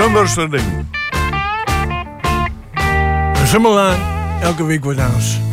Zonder ding. Een Summerlaan, elke week wordt aan ons.